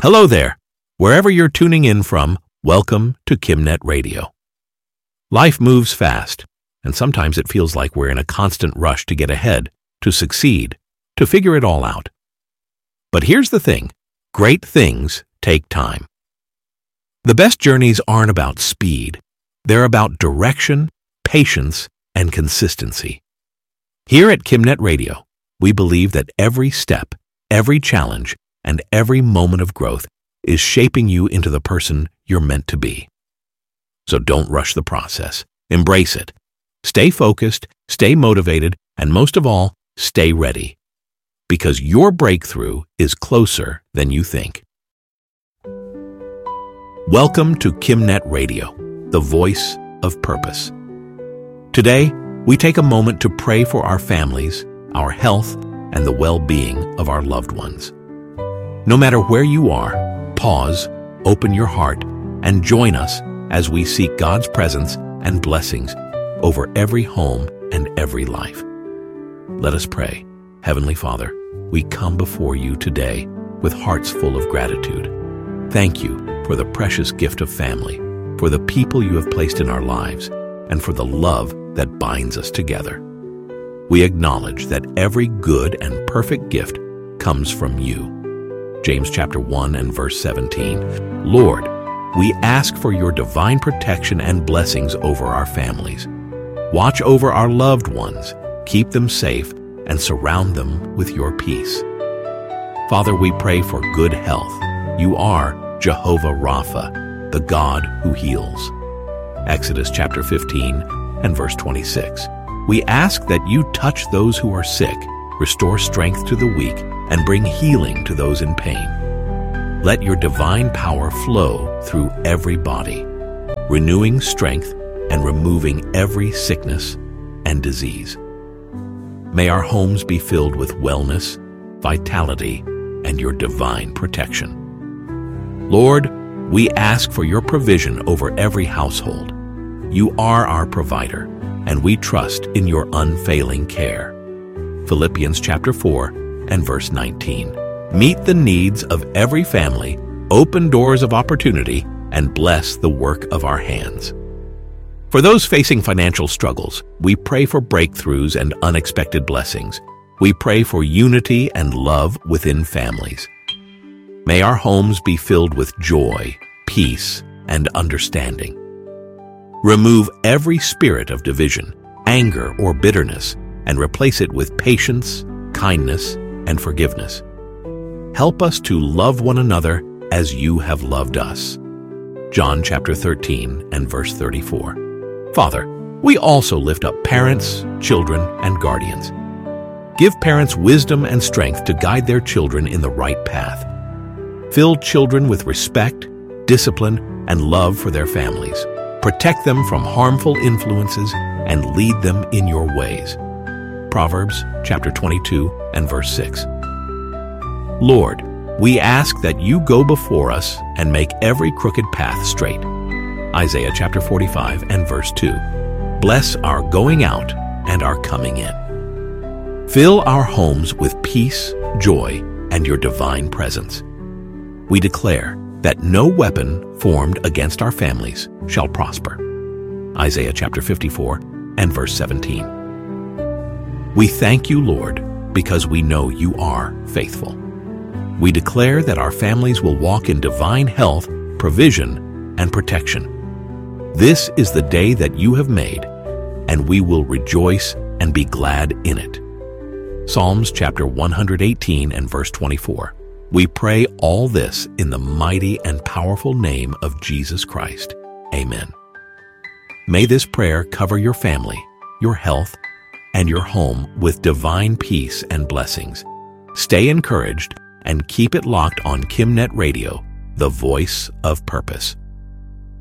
Hello there. Wherever you're tuning in from, welcome to KimNet Radio. Life moves fast, and sometimes it feels like we're in a constant rush to get ahead, to succeed, to figure it all out. But here's the thing, great things take time. The best journeys aren't about speed. They're about direction, patience, and consistency. Here at KimNet Radio, we believe that every step, every challenge, and every moment of growth is shaping you into the person you're meant to be. So don't rush the process. Embrace it. Stay focused, stay motivated, and most of all, stay ready. Because your breakthrough is closer than you think. Welcome to KimNet Radio, the voice of purpose. Today, we take a moment to pray for our families, our health, and the well-being of our loved ones. No matter where you are, pause, open your heart, and join us as we seek God's presence and blessings over every home and every life. Let us pray. Heavenly Father, we come before you today with hearts full of gratitude. Thank you for the precious gift of family, for the people you have placed in our lives, and for the love that binds us together. We acknowledge that every good and perfect gift comes from you. James chapter 1 and verse 17. Lord, we ask for your divine protection and blessings over our families. Watch over our loved ones, keep them safe, and surround them with your peace. Father, we pray for good health. You are Jehovah Rapha, the God who heals. Exodus chapter 15 and verse 26. We ask that you touch those who are sick, restore strength to the weak, and bring healing to those in pain. Let your divine power flow through every body, renewing strength and removing every sickness and disease. May our homes be filled with wellness, vitality, and your divine protection. Lord, we ask for your provision over every household. You are our provider, and we trust in your unfailing care. Philippians chapter 4 and verse 19. Meet the needs of every family, open doors of opportunity, and bless the work of our hands. For those facing financial struggles, we pray for breakthroughs and unexpected blessings. We pray for unity and love within families. May our homes be filled with joy, peace, and understanding. Remove every spirit of division, anger, or bitterness, and replace it with patience, kindness, and forgiveness. Help us to love one another as you have loved us. John chapter 13 and verse 34. Father, we also lift up parents, children, and guardians. Give parents wisdom and strength to guide their children in the right path. Fill children with respect, discipline, and love for their families. Protect them from harmful influences and lead them in your ways. Proverbs chapter 22 and verse 6. Lord, we ask that you go before us and make every crooked path straight. Isaiah chapter 45 and verse 2. Bless our going out and our coming in. Fill our homes with peace, joy, and your divine presence. We declare that no weapon formed against our families shall prosper. Isaiah chapter 54 and verse 17. We thank you, Lord, because we know you are faithful. We declare that our families will walk in divine health, provision, and protection. This is the day that you have made, and we will rejoice and be glad in it. Psalms chapter 118 and verse 24. We pray all this in the mighty and powerful name of Jesus Christ. Amen. May this prayer cover your family, your health, and your home with divine peace and blessings. Stay encouraged and keep it locked on KimNet Radio, the voice of purpose.